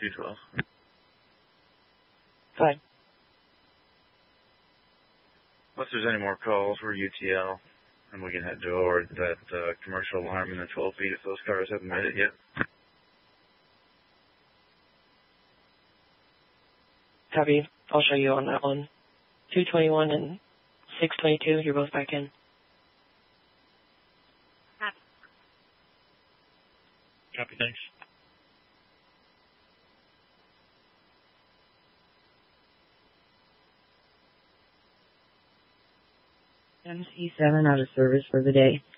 212. Fine. Unless there's any more calls, we're UTL, and we can head toward that commercial alarm in the 12 feet if those cars haven't made it yet. Copy. I'll show you on that one. 221 and 622, you're both back in. Copy, thanks. MC7 out of service for the day.